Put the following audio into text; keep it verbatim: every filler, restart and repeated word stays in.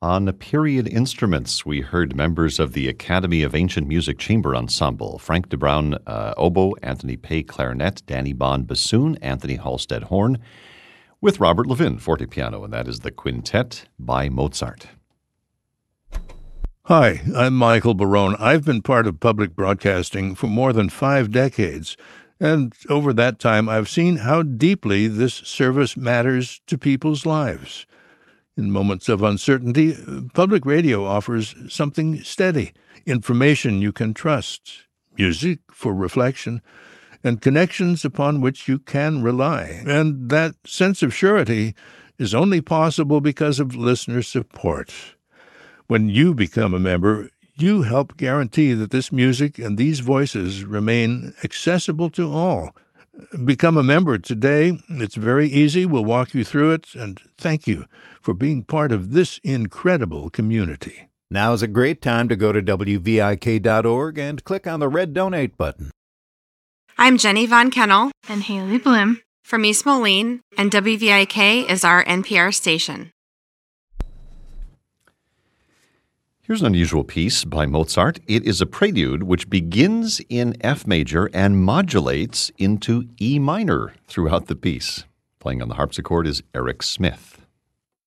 On period instruments, we heard members of the Academy of Ancient Music Chamber Ensemble, Frank DeBrown uh, oboe, Anthony Pay clarinet, Danny Bond bassoon, Anthony Halstead horn, with Robert Levin fortepiano, and that is the Quintet by Mozart. Hi, I'm Michael Barone. I've been part of public broadcasting for more than five decades, and over that time I've seen how deeply this service matters to people's lives. In moments of uncertainty, public radio offers something steady, information you can trust, music for reflection, and connections upon which you can rely. And that sense of surety is only possible because of listener support. When you become a member, you help guarantee that this music and these voices remain accessible to all. Become a member today. It's very easy. We'll walk you through it, and thank you for being part of this incredible community. Now's a great time to go to W V I K dot org and click on the red donate button. I'm Jenny Von Kennel and Haley Blim from East Moline, and W V I K is our N P R station. Here's an unusual piece by Mozart. It is a prelude which begins in F major and modulates into E minor throughout the piece. Playing on the harpsichord is Eric Smith.